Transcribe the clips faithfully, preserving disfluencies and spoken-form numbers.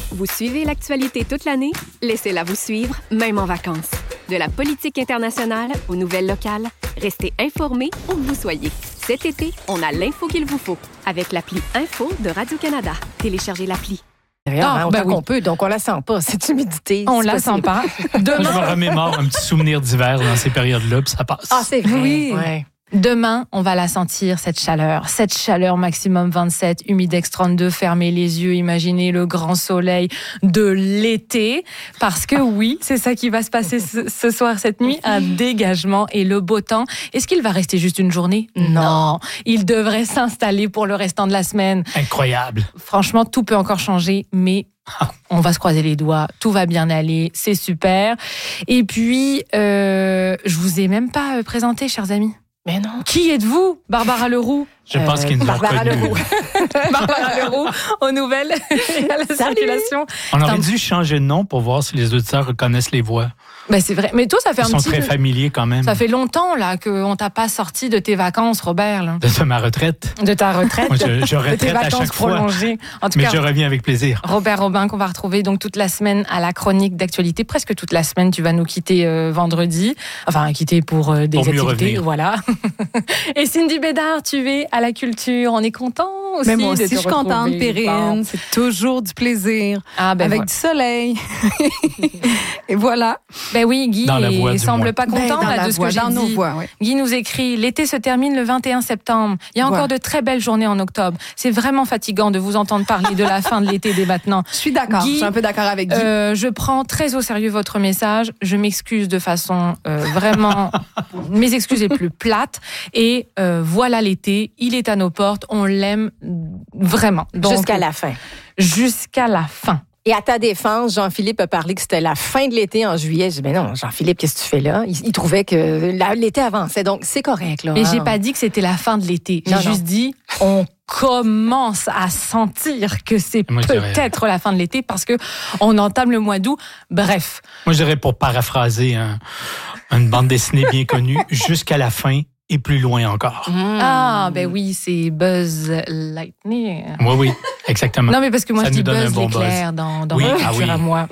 Vous suivez l'actualité toute l'année? Laissez-la vous suivre, même en vacances. De la politique internationale aux nouvelles locales, restez informés où que vous soyez. Cet été, on a l'info qu'il vous faut avec l'appli Info de Radio-Canada. Téléchargez l'appli. Ah, on ben oui. qu'on peut, donc on la sent pas, cette humidité. On la sent pas. Demain... Je me remémore un petit souvenir d'hiver dans ces périodes-là, puis ça passe. Ah, c'est vrai. Oui. Ouais. Demain, on va la sentir, cette chaleur. Cette chaleur maximum vingt-sept, humidex trente-deux, fermez les yeux, imaginez le grand soleil de l'été. Parce que oui, c'est ça qui va se passer ce, ce soir, cette nuit, un dégagement et le beau temps. Est-ce qu'il va rester juste une journée? Non. Il devrait s'installer pour le restant de la semaine. Incroyable. Franchement, tout peut encore changer, mais on va se croiser les doigts, tout va bien aller, c'est super. Et puis, euh, je vous ai même pas présenté, chers amis. Mais non. Qui êtes-vous, Barbara Leroux? Je pense euh, qu'ils nous ont Barbara reconnus. Leroux. Barbara Leroux, aux nouvelles et à la Salut. circulation. On aurait dû changer de nom pour voir si les auditeurs reconnaissent les voix. Ben c'est vrai. Mais toi, ça fait Ils un sont petit... très familiers quand même. Ça fait longtemps là qu'on t'a pas sorti de tes vacances, Robert. Là. De, de ma retraite. De ta retraite. Moi, je, je de tes retraite à vacances chaque fois. prolongées. En tout Mais cas, je reviens avec plaisir. Robert Robin, qu'on va retrouver donc toute la semaine à la chronique d'actualité. Presque toute la semaine, tu vas nous quitter euh, vendredi. Enfin, quitter pour euh, des Pour mieux activités. revenir. Voilà. Et Cindy Bédard, tu es à la culture. On est content aussi. Mais moi aussi, de te je suis contente, retrouver. Perrine. Bon. C'est toujours du plaisir. Ah, ben avec voilà. du soleil. Et voilà. Ben oui, Guy Dans la voix, il du semble moins. pas content Ben, dans là, la de ce voix, que j'ai dans dit. nos voix, oui. Guy nous écrit: l'été se termine le vingt et un septembre. Il y a encore Voilà. de très belles journées en octobre. C'est vraiment fatigant de vous entendre parler de la fin de l'été dès maintenant. Je suis d'accord. Guy, Je suis un peu d'accord avec Guy. Euh, je prends très au sérieux votre message. Je m'excuse de façon euh, vraiment, mes excuses les plus plates. Et euh, voilà l'été, il est à nos portes. On l'aime vraiment. Donc, Jusqu'à la fin. Jusqu'à la fin. Et à ta défense, Jean-Philippe a parlé que c'était la fin de l'été en juillet. Je dis, ben non, Jean-Philippe, qu'est-ce que tu fais là? Il, il trouvait que la, l'été avançait, donc c'est correct, là. Mais hein? j'ai pas dit que c'était la fin de l'été. J'ai Non, juste non. dit, on commence à sentir que c'est Moi, je dirais- peut-être la fin de l'été parce que on entame le mois d'août. Bref. Moi, je dirais pour paraphraser un, une bande dessinée bien connue, jusqu'à la fin et plus loin encore. Mmh. Ah, ben oui, c'est Buzz Lightning. Oui, oui, exactement. Non, mais parce que moi, Ça je dis nous donne Buzz un bon l'éclair dans, dans Oui, ma ah culture oui. à moi.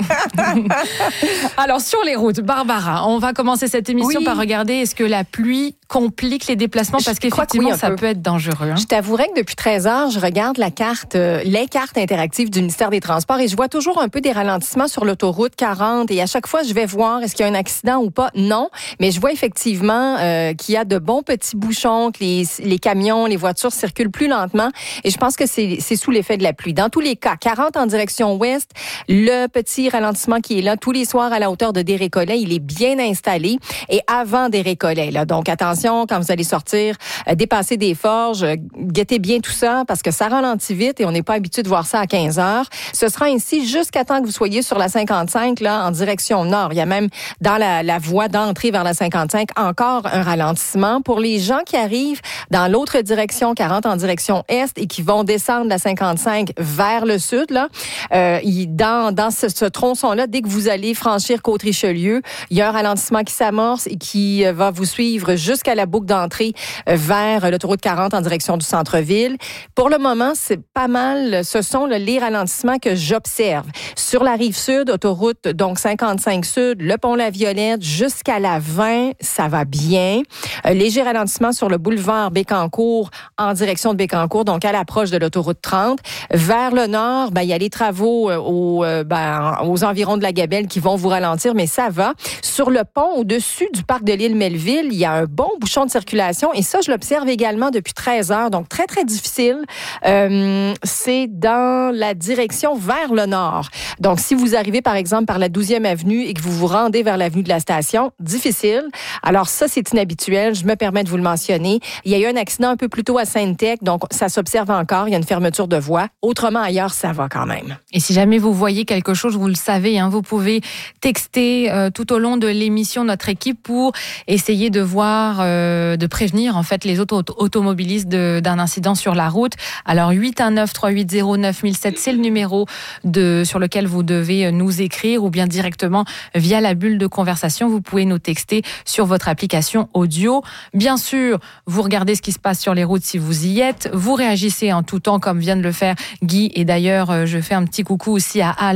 Alors, sur les routes, Barbara, on va commencer cette émission Oui. par regarder est-ce que la pluie complique les déplacements parce Je crois que oui, qu'effectivement, un ça peu. peut être dangereux. Hein. Je t'avouerais que depuis treize heures, je regarde la carte, euh, les cartes interactives du ministère des Transports et je vois toujours un peu des ralentissements sur l'autoroute quarante et à chaque fois, je vais voir est-ce qu'il y a un accident ou pas. Non, mais je vois effectivement euh, qu'il y a de bons petits bouchons, que les, les camions, les voitures circulent plus lentement et je pense que c'est, c'est sous l'effet de la pluie. Dans tous les cas, quarante en direction ouest, le petit ralentissement qui est là tous les soirs à la hauteur de Desrécollets, il est bien installé et avant Desrécollets, là. Donc, attention, quand vous allez sortir, euh, dépasser des forges, euh, guettez bien tout ça parce que ça ralentit vite et on n'est pas habitué de voir ça à quinze heures. Ce sera ainsi jusqu'à temps que vous soyez sur la cinquante-cinq, là, en direction nord. Il y a même dans la, la voie d'entrée vers la cinquante-cinq encore un ralentissement. Pour les gens qui arrivent dans l'autre direction, quarante en direction est et qui vont descendre la cinquante-cinq vers le sud, là, euh, il, dans, dans ce, ce tronçon-là, dès que vous allez franchir Côte-Richelieu, il y a un ralentissement qui s'amorce et qui euh, va vous suivre jusqu'à la boucle d'entrée euh, vers l'autoroute quarante en direction du centre-ville. Pour le moment, c'est pas mal. Ce sont là, les ralentissements que j'observe. Sur la rive sud, autoroute donc cinquante-cinq sud, le pont La Violette jusqu'à la vingt, ça va bien. Euh, léger ralentissement sur le boulevard Bécancour en direction de Bécancour, donc à l'approche de l'autoroute trente. Vers le nord, ben, il y a les travaux euh, au, euh, ben, aux environs de la Gabelle qui vont vous ralentir, mais ça va. Sur le pont au-dessus du parc de l'île Melville, il y a un bon bouchon de circulation et ça, je l'observe également depuis treize heures, donc très, très difficile. Euh, c'est dans la direction vers le nord. Donc, si vous arrivez, par exemple, par la douzième avenue et que vous vous rendez vers l'avenue de la Station, difficile. Alors ça, c'est inhabituel. Je me permets de vous le mentionner. Il y a eu un accident un peu plus tôt à Sainte-Tech, donc ça s'observe encore. Il y a une fermeture de voie. Autrement, ailleurs, ça va quand même. Et si jamais vous voyez quelque chose, vous le savez, hein, vous pouvez texter euh, tout au long de l'émission notre équipe pour essayer de voir, euh, de prévenir en fait les autres automobilistes de, d'un incident sur la route. Alors huit un neuf trois huit zéro neuf mille sept, c'est le numéro de sur lequel vous devez nous écrire ou bien directement via la bulle de conversation. Vous pouvez nous texter sur votre application audio. Bien sûr, vous regardez ce qui se passe sur les routes si vous y êtes. Vous réagissez en tout temps comme vient de le faire Guy. Et d'ailleurs, je fais un petit coucou aussi à Al